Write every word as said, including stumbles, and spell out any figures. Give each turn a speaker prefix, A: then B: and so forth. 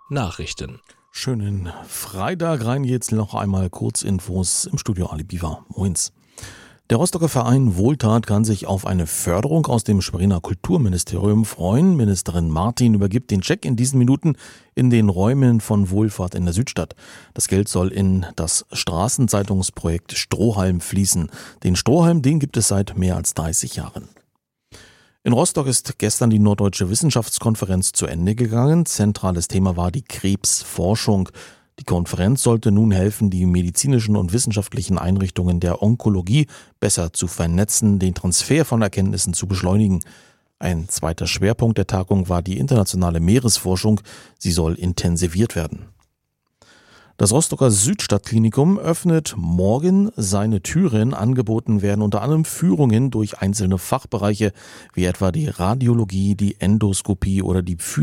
A: Nachrichten.
B: Schönen Freitag rein jetzt noch einmal Kurzinfos im Studio Ali Biwa. Moins. Der Rostocker Verein Wohltat kann sich auf eine Förderung aus dem Schweriner Kulturministerium freuen. Ministerin Martin übergibt den Scheck in diesen Minuten in den Räumen von Wohlfahrt in der Südstadt. Das Geld soll in das Straßenzeitungsprojekt Strohhalm fließen. Den Strohhalm, den gibt es seit mehr als dreißig Jahren. In Rostock ist gestern die Norddeutsche Wissenschaftskonferenz zu Ende gegangen. Zentrales Thema war die Krebsforschung. Die Konferenz sollte nun helfen, die medizinischen und wissenschaftlichen Einrichtungen der Onkologie besser zu vernetzen, den Transfer von Erkenntnissen zu beschleunigen. Ein zweiter Schwerpunkt der Tagung war die internationale Meeresforschung. Sie soll intensiviert werden. Das Rostocker Südstadtklinikum öffnet morgen seine Türen. Angeboten werden unter anderem Führungen durch einzelne Fachbereiche, wie etwa die Radiologie, die Endoskopie oder die Psychiatrie.